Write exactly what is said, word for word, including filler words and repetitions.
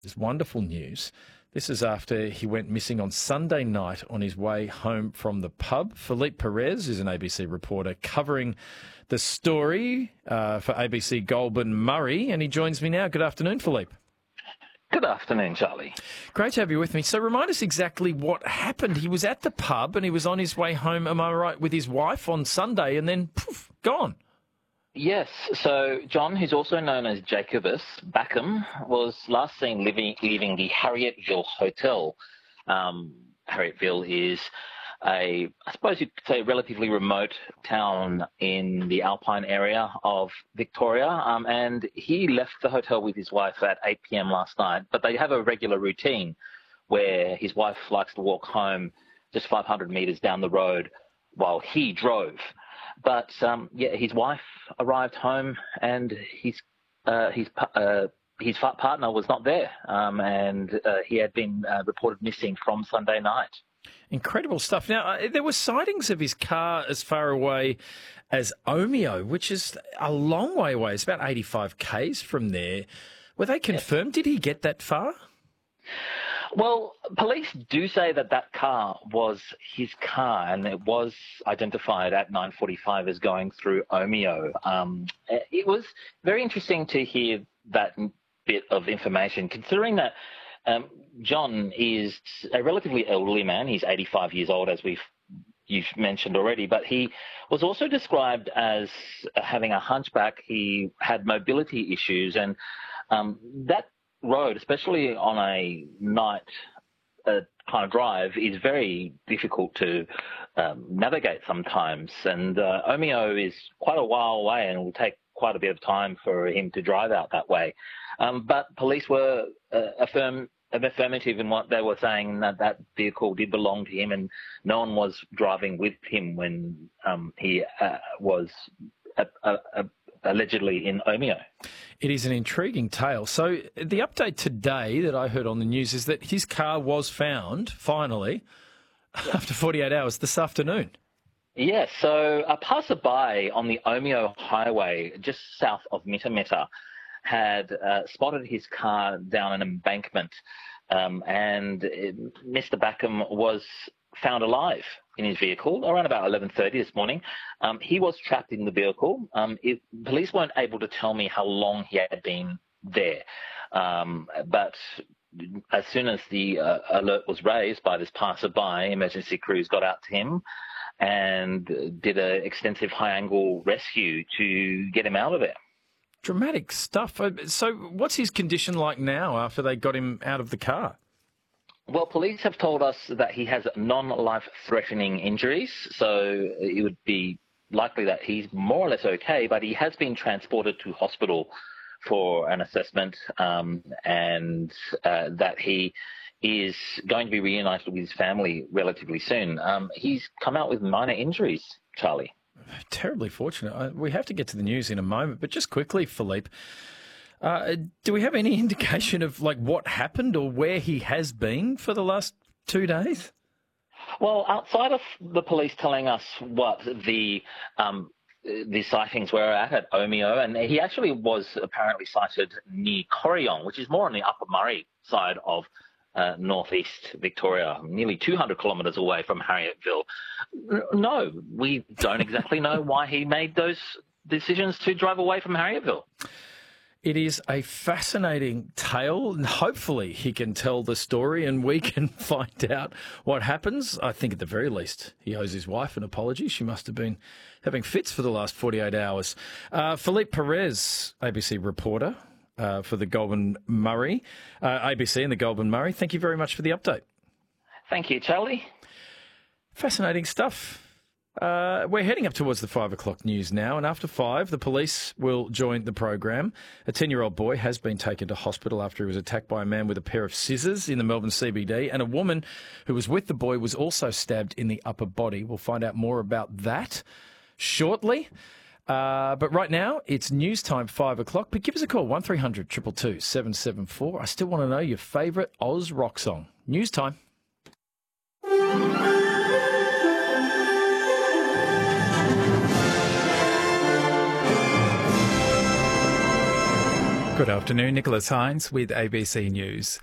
It's wonderful news. This is after he went missing on Sunday night on his way home from the pub. Philippe Perez is an A B C reporter covering the story uh, for A B C Goulburn Murray, and he joins me now. Good afternoon, Philippe. Good afternoon, Charlie. Great to have you with me. So remind us exactly what happened. He was at the pub and he was on his way home, am I right, with his wife on Sunday, and then poof, gone. Yes, so John, who's also known as Jacobus Backham, was last seen living, leaving the Harrietville Hotel. Um, Harrietville is a, I suppose you could say, relatively remote town in the Alpine area of Victoria, um, and he left the hotel with his wife at eight p.m. last night, but they have a regular routine where his wife likes to walk home just five hundred metres down the road while he drove. But, um, yeah, his wife arrived home and his uh, his uh, his partner was not there, um, and uh, he had been uh, reported missing from Sunday night. Incredible stuff. Now, uh, there were sightings of his car as far away as Omeo, which is a long way away. It's about eighty-five kays from there. Were they confirmed? Did he get that far? Well, police do say that that car was his car, and it was identified at nine forty-five as going through Omeo. Um, it was very interesting to hear that bit of information, considering that um, John is a relatively elderly man. He's eighty-five years old, as we've you've mentioned already, but he was also described as having a hunchback. He had mobility issues, and um, that road, especially on a night uh, kind of drive, is very difficult to um, navigate sometimes. And uh, Omeo is quite a while away, and it will take quite a bit of time for him to drive out that way. Um, but police were uh, affirm, affirmative in what they were saying, that that vehicle did belong to him, and no one was driving with him when um, he uh, was a, a, a allegedly in Omeo. It is an intriguing tale. So the update today that I heard on the news is that his car was found, finally, yeah. after forty-eight hours this afternoon. Yes, so a passerby on the Omeo highway just south of Mitameta had uh, spotted his car down an embankment, um, and it, Mister Backham was found alive in his vehicle around about eleven thirty this morning. Um, he was trapped in the vehicle. Um, it, police weren't able to tell me how long he had been there, um, but as soon as the uh, alert was raised by this passerby, emergency crews got out to him and did an extensive high-angle rescue to get him out of there. Dramatic stuff. So what's his condition like now after they got him out of the car? Well, police have told us that he has non-life-threatening injuries, so it would be likely that he's more or less okay, but he has been transported to hospital for an assessment, um, and uh, that he is going to be reunited with his family relatively soon. Um, he's come out with minor injuries, Charlie. Terribly fortunate. We have to get to the news in a moment, but just quickly, Philippe, Uh, do we have any indication of like what happened or where he has been for the last two days? Well, outside of the police telling us what the um, the sightings were at at Omeo, and he actually was apparently sighted near Corryong, which is more on the Upper Murray side of uh, northeast Victoria, nearly two hundred kilometres away from Harrietville. No, we don't exactly know why he made those decisions to drive away from Harrietville. It is a fascinating tale, and hopefully he can tell the story and we can find out what happens. I think at the very least he owes his wife an apology. She must have been having fits for the last forty-eight hours. Uh, Philippe Perez, A B C reporter uh, for the Goulburn Murray, uh, A B C and the Goulburn Murray, thank you very much for the update. Thank you, Charlie. Fascinating stuff. Uh, we're heading up towards the five o'clock news now, and after five, the police will join the program. A ten-year-old boy has been taken to hospital after he was attacked by a man with a pair of scissors in the Melbourne C B D, and a woman who was with the boy was also stabbed in the upper body. We'll find out more about that shortly. Uh, but right now, it's news time, five o'clock. But give us a call, one three hundred two two two seven seven four. I still want to know your favourite Oz rock song. News time. Good afternoon, Nicholas Hines with A B C News.